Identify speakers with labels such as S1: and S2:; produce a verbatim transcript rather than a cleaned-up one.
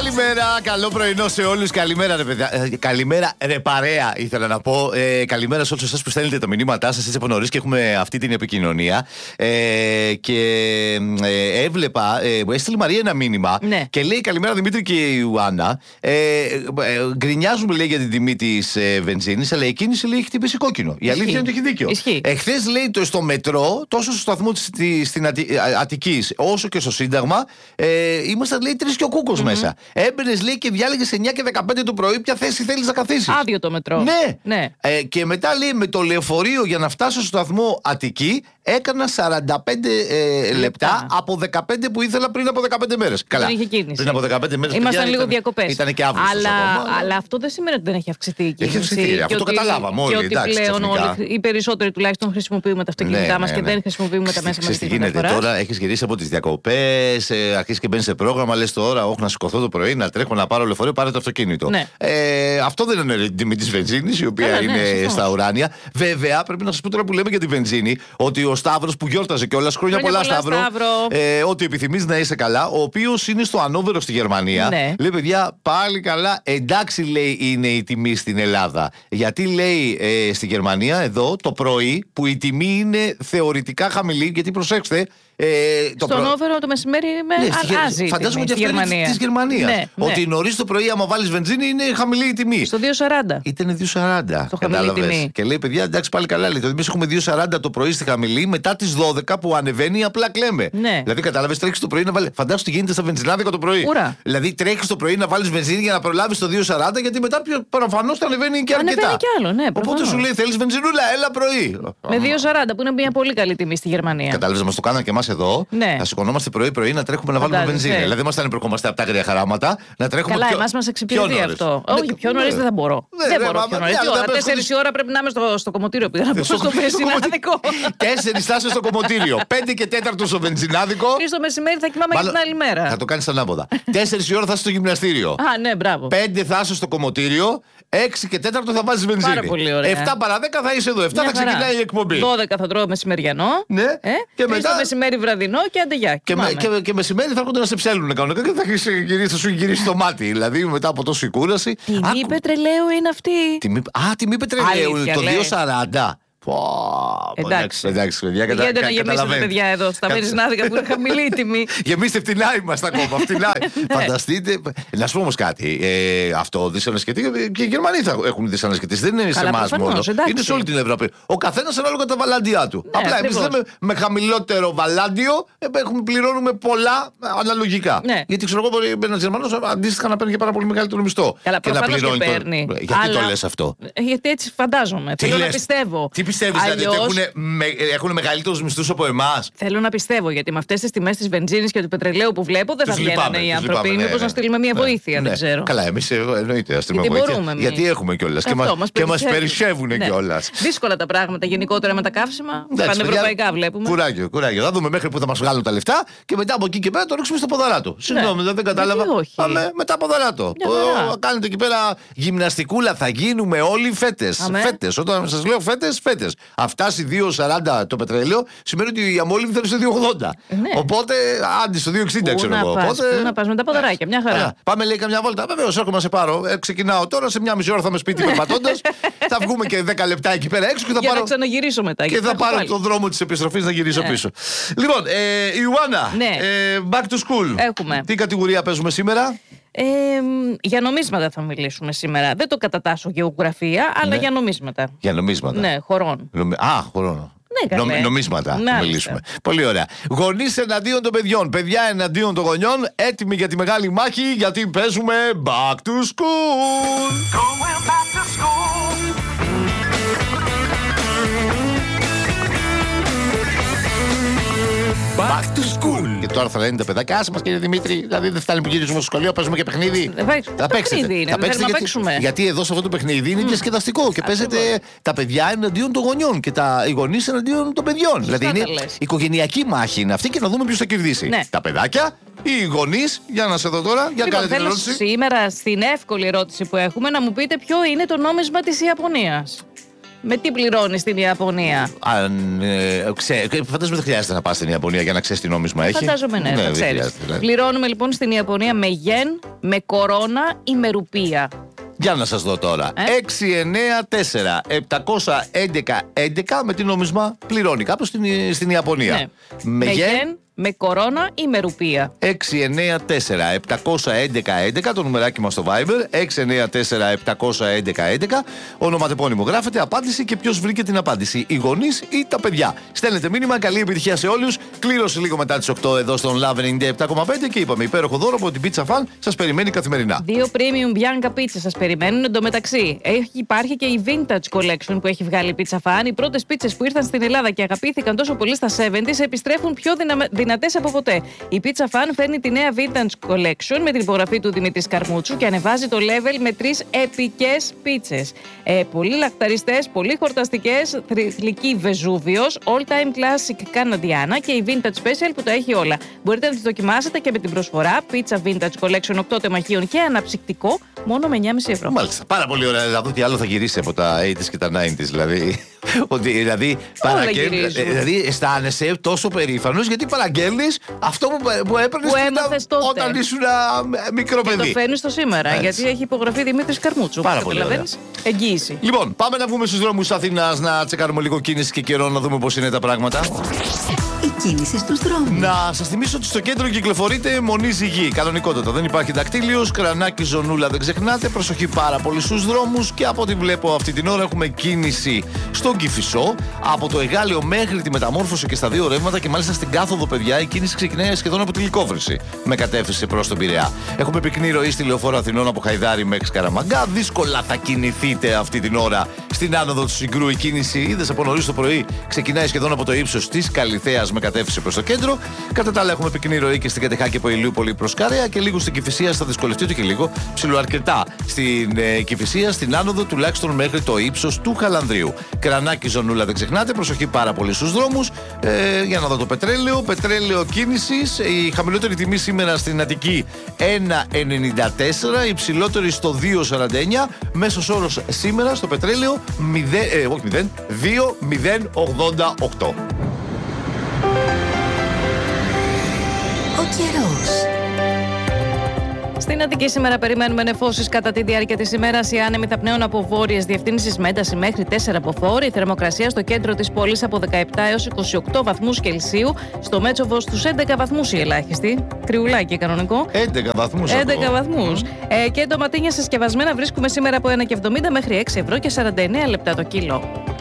S1: Καλημέρα, καλό πρωινό σε όλους. Καλημέρα, ρε παιδιά. Ε, καλημέρα, ρε παρέα, ήθελα να πω. Ε, καλημέρα σε όλους εσάς που στέλνετε τα μηνύματά σας έτσι από νωρίς και έχουμε αυτή την επικοινωνία. Ε, και ε, έβλεπα, ε, μου έστειλε η Μαρία ένα μήνυμα
S2: ναι.
S1: και λέει καλημέρα Δημήτρη και η Ιωάννα. Ε, ε, γκρινιάζουμε λέει για την τιμή της ε, βενζίνης, αλλά η κίνηση λέει έχει χτυπήσει κόκκινο. Η αλήθεια είναι ότι έχει δίκιο. Εχθές λέει το στο μετρό, τόσο στο σταθμό της, στην Αττική, Αττικής όσο και στο Σύνταγμα, ε, ήμασταν λέει τρεις και ο Κούκος mm-hmm. μέσα. Έμπαινες λέει και διάλεγες εννιά και δεκαπέντε το πρωί ποια θέση θέλεις να καθίσεις.
S2: Άδειο το μετρό.
S1: Ναι.
S2: ναι.
S1: Ε, και μετά λέει με το λεωφορείο για να φτάσω στο σταθμό Αττική έκανα σαράντα πέντε ε, λεπτά. λεπτά από δεκαπέντε που ήθελα πριν από δεκαπέντε μέρες. Καλά.
S2: Δεν είχε κίνηση.
S1: Πριν από δεκαπέντε μέρες.
S2: Ήμασταν λίγο διακοπές.
S1: Ήταν και Αύγουστος
S2: αλλά,
S1: ακόμα.
S2: αλλά αυτό δεν σημαίνει ότι δεν έχει αυξηθεί η κίνηση.
S1: Έχει αυξηθεί. Αυτό το καταλάβαμε όλοι.
S2: Και ότι
S1: εντάξει,
S2: πλέον όλοι, οι περισσότεροι τουλάχιστον χρησιμοποιούμε τα αυτοκίνητά
S1: ναι,
S2: μας
S1: ναι,
S2: και
S1: ναι.
S2: δεν χρησιμοποιούμε τα μέσα μας.
S1: Τι γίνεται τώρα, έχεις γυρίσει από τις διακοπές, ε, αρχίσεις και μπαίνεις σε πρόγραμμα, λες τώρα, όχι να σηκωθώ το πρωί, να τρέχω να πάρω λεωφορείο, πάρε το αυτοκίνητο.
S2: Ναι.
S1: Ε, αυτό δεν είναι η τιμή της βενζίνης, η οποία
S2: Καλά,
S1: είναι
S2: ναι,
S1: στα ουράνια. Βέβαια, πρέπει να σας πω τώρα που λέμε για τη βενζίνη, ότι ο Σταύρος που γιόρταζε κιόλας, χρόνια πολλά, πολλά Σταύρο,
S2: Σταύρο.
S1: Ε, ότι επιθυμείς να είσαι καλά, ο οποίος είναι στο Ανόβερο στη Γερμανία.
S2: Ναι.
S1: Λέει, παιδιά, πάλι καλά, εντάξει λέει είναι η τιμή στην Ελλάδα. Γιατί λέει ε, στη Γερμανία, εδώ το πρωί, που η τιμή είναι θεωρητικά χαμηλή, γιατί προσέξτε. Ε, το
S2: Στον
S1: προ...
S2: Όβερο το μεσημέρι με
S1: ναι,
S2: αλλάζει.
S1: Φαντάζομαι ότι αυτό είναι της Γερμανίας.
S2: Ναι,
S1: ότι
S2: ναι.
S1: νωρίς το πρωί, άμα βάλεις βενζίνη, είναι χαμηλή η τιμή.
S2: Στο δύο σαράντα.
S1: Ήταν δύο σαράντα.
S2: Το χαμηλή τιμή.
S1: Και λέει, παιδιά, εντάξει, πάλι καλά. Λέει, εμείς έχουμε δύο σαράντα το πρωί στη χαμηλή, μετά τις δώδεκα που ανεβαίνει, απλά κλαίμε.
S2: Ναι.
S1: Δηλαδή, κατάλαβες, τρέχεις το πρωί να βάλεις. Φαντάζομαι τι γίνεται στα βενζινάδικα το πρωί.
S2: Ουρα.
S1: Δηλαδή, τρέχεις το πρωί να βάλεις βενζίνη για να προλάβεις το δύο σαράντα, γιατί μετά προφανώς θα ανεβαίνει και αρκετά.
S2: Ανεβαίνει κι άλλο, ναι.
S1: Οπότε σου λέει, θέλεις βενζινούλα, έλα πρωί.
S2: Με δύο σαράντα που είναι μια πολύ καλή τιμή στη Γερμανία.
S1: Κατάλαβες, μας το κάνανε και εμάς εδώ.
S2: Ναι.
S1: Να σηκωνόμαστε πρωί-πρωί να τρέχουμε να βάλουμε
S2: Φαντάζεσαι.
S1: βενζίνη. Δηλαδή, δεν μας θα προχωμαστε από τα άγρια χαράματα. Να τρέχουμε
S2: Καλά,
S1: πιο...
S2: εμάς μας εξυπηρετεί αυτό.
S1: Ναι,
S2: Όχι, πιο νωρίς δεν θα μπορώ.
S1: Ναι,
S2: δεν
S1: ναι,
S2: μπορώ
S1: μα,
S2: πιο
S1: μα,
S2: νωρίς.
S1: ναι, αλλά
S2: Τέσσερις η ώρα πρέπει να είμαι στο, στο κομμωτήριο. Πήγα να πω στο βενζινάδικο.
S1: Τέσσερις θα είσαι στο κομμωτήριο. Πέντε και τέταρτο στο βενζινάδικο.
S2: Και στο μεσημέρι θα κοιμάμαι για την άλλη μέρα.
S1: Θα το κάνεις ανάποδα. Τέσσερις η ώρα θα είσαι στο γυμναστήριο.
S2: Α, ναι, μπράβο.
S1: Πέντε θα είσαι στο κομμωτήριο. Έξι και τέταρτο θα βάζεις βενζίνη.
S2: Πάρα πολύ ωραία.
S1: Εφτά παρά δέκα θα είσαι εδώ. Εφτά θα ξεκινάει η εκπομπή.
S2: δώδεκα θα τρώω μεσημεριανό.
S1: Ναι.
S2: Ε?
S1: Και μετά.
S2: Το μεσημέρι βραδινό και αντεγιά.
S1: Και, με, και, και μεσημέρι θα έρχονται να σε ψέλνουν κανονικά και θα, γυρίσει, θα σου γυρίσει το μάτι. Δηλαδή μετά από τόση κούραση.
S2: Τιμή Άκου... πετρελαίου είναι αυτή.
S1: Τιμή... Α, τιμή πετρελαίου είναι το δύο σαράντα. Πω,
S2: εντάξει,
S1: εντάξει, παιδιά, κατα...
S2: Γίνεται να γεμίσουμε παιδιά εδώ στα βενζινάδικα που είναι χαμηλή η τιμή.
S1: Γεμίστε φτηνά είμαστε ακόμα. Φτηνά. Φανταστείτε. Να σου πω όμως κάτι. Ε, αυτό δυσανασχετεί και οι Γερμανοί θα έχουν δυσανασχετήσει. Δεν είναι σε εμάς μόνο. Είναι σε όλη την Ευρώπη. Ο καθένας ανάλογα τα βαλάντια του.
S2: Ναι,
S1: απλά εμείς λέμε με χαμηλότερο βαλάντιο έχουμε, πληρώνουμε πολλά αναλογικά.
S2: Ναι.
S1: Γιατί ξέρω εγώ μπορεί ένα Γερμανός αντίστοιχα να παίρνει και πάρα πολύ μεγαλύτερο μισθό.
S2: Καλά,
S1: και να πληρώνει.
S2: Και παίρνει.
S1: Το... Γιατί
S2: αλλά...
S1: το λες αυτό?
S2: Γιατί έτσι φαντάζομαι. Θέλω να πιστεύω.
S1: Πιστεύεις δηλαδή ότι έχουν, με, έχουν μεγαλύτερους μισθούς από εμάς?
S2: Θέλω να πιστεύω, γιατί με αυτές τις τιμές της βενζίνης και του πετρελαίου που βλέπω δεν τους θα βγαίνανε οι άνθρωποι.
S1: Ναι,
S2: μήπως
S1: ναι,
S2: να στείλουμε μια
S1: ναι,
S2: βοήθεια,
S1: ναι.
S2: δεν ξέρω.
S1: Καλά, εμείς εννοείται να στείλουμε
S2: γιατί
S1: βοήθεια.
S2: Μπορούμε,
S1: γιατί έχουμε κιόλας. Και, μας, και μας περισσεύουν ναι. κιόλας.
S2: Δύσκολα τα πράγματα γενικότερα με τα καύσιμα. Πανευρωπαϊκά βλέπουμε.
S1: Κουράγιο, κουράγιο. Θα δούμε μέχρι που θα μας βγάλουν τα λεφτά και μετά από εκεί και πέρα το ρίξουμε στο ποδαράτο. Συγγνώμη, δεν κατάλαβα. Πάμε μετά ποδαράτο. Κάνετε εκεί πέρα γυμναστικούλα, θα γίνουμε όλοι φέτες. Φέτες. Όταν σας λέω φέτες, φέτες. Αυτά οι δύο σαράντα το πετρέλαιο σημαίνει ότι η αμόλυβη θα είναι στο δύο ογδόντα. Ναι. Οπότε άντι στο δύο εξήντα ξέρω εγώ.
S2: Οπότε... Πού να πας με τα ποδαράκια, μια χαρά.
S1: Α, πάμε λέει καμιά βόλτα. Βεβαίως έρχομαι να σε πάρω. Ε, ξεκινάω τώρα, σε μια μισή ώρα θα είμαι σπίτι περπατώντας. Θα βγούμε και δέκα λεπτά εκεί πέρα έξω και θα
S2: για
S1: πάρω.
S2: Να ξαναγυρίσω μετά.
S1: Και θα πάρω τον δρόμο της επιστροφής να γυρίσω ναι. πίσω. Λοιπόν, ε, Ιωάννα,
S2: ναι.
S1: ε, back to school.
S2: Έχουμε.
S1: Τι κατηγορία παίζουμε σήμερα?
S2: Ε, για νομίσματα θα μιλήσουμε σήμερα. Δεν το κατατάσσω γεωγραφία, αλλά
S1: ναι.
S2: για νομίσματα.
S1: Για νομίσματα.
S2: Ναι, χωρών.
S1: Νομι... Α, χωρών.
S2: Ναι,
S1: Νομ, νομίσματα
S2: να,
S1: θα μιλήσουμε. Πολύ ωραία. Γονείς εναντίον των παιδιών, παιδιά εναντίον των γονιών, έτοιμοι για τη μεγάλη μάχη, γιατί παίζουμε back to school. Going back to school. Back to school. Και τώρα θα λένε τα παιδάκια, άσε μας κύριε Δημήτρη, δηλαδή δεν φτάνει που γυρίζουμε στο σχολείο, παίζουμε και παιχνίδι.
S2: Θα παίξετε. Είναι, θα παίξετε
S1: γιατί,
S2: παίξουμε.
S1: γιατί εδώ σε αυτό το παιχνίδι είναι mm. διασκεδαστικό και παίζετε τα παιδιά εναντίον των γονιών και τα, οι γονείς εναντίον των παιδιών. Φυσικά δηλαδή είναι οικογενειακή μάχη είναι αυτή και να δούμε ποιος θα κερδίσει. Ναι. Τα παιδάκια ή οι γονείς. Για να σε δω τώρα, για
S2: λοιπόν,
S1: κάνετε την ερώτηση.
S2: Σήμερα στην εύκολη ερώτηση που έχουμε να μου πείτε ποιο είναι το νόμισμα της Ιαπωνίας. Με τι πληρώνει στην Ιαπωνία?
S1: Αν, ε, ξέ, φαντάζομαι δεν χρειάζεται να πας στην Ιαπωνία για να ξέρεις τι νόμισμα έχει.
S2: Φαντάζομαι ναι, ναι, θα ξέρεις. Πληρώνουμε λοιπόν στην Ιαπωνία με γεν, με κορώνα ή με ρουπία.
S1: Για να σας δω τώρα. Ε? έξι εννιά τέσσερα επτακόσια έντεκα έντεκα με τι νόμισμα πληρώνει κάποιος στην, στην Ιαπωνία.
S2: Ναι. Με, με γεν, με κορώνα ή με ρουπία.
S1: έξι εννιά τέσσερα επτακόσια έντεκα έντεκα το νουμεράκι μας στο Viber. έξι εννιά τέσσερα επτακόσια έντεκα έντεκα. Ονοματεπώνυμο γράφετε, απάντηση και ποιος βρήκε την απάντηση. Οι γονείς ή τα παιδιά. Στέλνετε μήνυμα, καλή επιτυχία σε όλους. Κλήρωση λίγο μετά τις οκτώ εδώ στον Love ενενήντα επτά κόμμα πέντε και είπαμε υπέροχο δώρο από την Pizza Fan σας περιμένει καθημερινά.
S2: Δύο premium Bianca pizza σας περιμένουν. Εντωμεταξύ έχει, υπάρχει και η Vintage Collection που έχει βγάλει η Pizza Fan. Οι πρώτες πίτσες που ήρθαν στην Ελλάδα και αγαπήθηκαν τόσο πολύ στα εβδομήντα επιστρέφουν πιο δυνα... δυνατές από ποτέ. Η Pizza Fan φέρνει τη νέα Vintage Collection με την υπογραφή του Δημήτρη Σκαρμούτσου και ανεβάζει το level με τρεις επικές πίτσες. Ε, πολύ λαχταριστές, πολύ χορταστικές, θρυλική Βεζούβιος, All Time Classic Canadiana και η Vintage Special που τα έχει όλα. Μπορείτε να τις δοκιμάσετε και με την προσφορά Pizza Vintage Collection οκτώ τεμαχίων και αναψυκτικό μόνο με εννιά κόμμα πέντε ευρώ.
S1: Μάλιστα. Πάρα πολύ ωραία. Να δω τι άλλο θα γυρίσει από τα ογδόντα και τα ενενήντα δηλαδή. Ότι δηλαδή, παραγγέλ... δηλαδή αισθάνεσαι τόσο περήφανος γιατί παραγγέλνεις αυτό που, που έπαιρνες όταν ήσουν μικρό παιδί.
S2: Και το φέρνεις στο σήμερα. Έτσι. Γιατί έχει υπογραφεί Δημήτρης Καρμούτσου.
S1: Πάρα πολύ ωραία.
S2: Εγγύηση.
S1: Λοιπόν, πάμε να βγούμε στους δρόμους της Αθήνας να τσεκάρουμε λίγο κίνηση και καιρό να δούμε πώς είναι τα πράγματα.
S3: Η κίνηση στους δρόμους.
S1: Να σας θυμίσω ότι στο κέντρο κυκλοφορείται μονή ζυγή. Κανονικότατα. Δεν υπάρχει δακτύλιος, κρανάκι, ζωνούλα δεν ξεχνάτε. Προσοχή πάρα πολύ στους δρόμους και από ό,τι βλέπω αυτή την ώρα έχουμε κίνηση στον Κηφισό. Από το Εγάλεο μέχρι τη Μεταμόρφωση και στα δύο ρεύματα και μάλιστα στην κάθοδο, παιδιά, η κίνηση ξεκινάει σχεδόν από τη Λυκόβρηση με κατεύθυνση προς τον Πειραιά. Έχουμε πυκνή ροή στη Λεωφόρο Αθηνών από Χαϊδάρι μέχρι Σκαραμαγκά. Δύσκολα θα κινηθείτε αυτή την ώρα στην άνοδο του Συγκρού. Η κίνηση, είδες από νωρίς το πρωί, ξεκινάει σχεδόν από το ύψος της Καλιθέας με κατεύθυνση προς το κέντρο. Κατά τα άλλα, έχουμε πυκνή ροή και στην Κατεχάκη από Ηλιούπολη προς Καρέα και λίγο στην Κηφισία. Θα δυσκολευτεί ούτε και λίγο, ψιλοαρκετά στην ε, Κηφισία, στην άνοδο τουλάχιστον μέχρι το ύψος του Χαλανδρίου. Κρανάκι, ζωνούλα δεν ξεχνάτε. Προσοχή πάρα πολύ στους δρόμους. Ε, για να δω το πετρέλαιο. Πετρέλαιο κίνησης. Η χαμηλότερη τιμή σήμερα στην Αττική ένα ενενήντα τέσσερα, η υψηλότερη στο δύο σαράντα εννιά. Μέσος όρος σήμερα στο πετρέλαιο δύο μηδέν ογδόντα οκτώ.
S3: Ο καιρός.
S2: Στην Αττική σήμερα περιμένουμε νεφώσεις κατά τη διάρκεια της ημέρας. Οι άνεμοι θα πνέουν από βόρειες διευθύνσεις με ένταση μέχρι τέσσερα μποφόρ. Η θερμοκρασία στο κέντρο της πόλης από δεκαεπτά έως είκοσι οκτώ βαθμούς Κελσίου. Στο Μέτσοβο στους έντεκα βαθμούς η ελάχιστη. Κρυουλάκι κανονικό.
S1: έντεκα βαθμούς.
S2: έντεκα βαθμούς. Mm. Ε, και ντοματίνια συσκευασμένα βρίσκουμε σήμερα από ένα και εβδομήντα μέχρι έξι ευρώ και σαράντα εννέα λεπτά το κιλό.